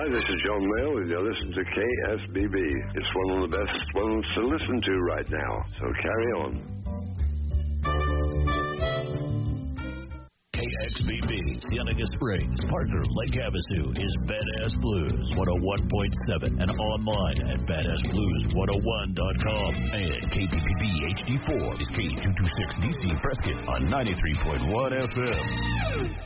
Hi, this is John Mayle, and you're listening to KSBB. It's one of the best ones to listen to right now, so carry on. KXBB, Cienega Springs, Parker, Lake Havasu is Badass Blues 101.7 and online at badassblues101.com. And KPPB HD4 is K226DC Prescott on 93.1 FM.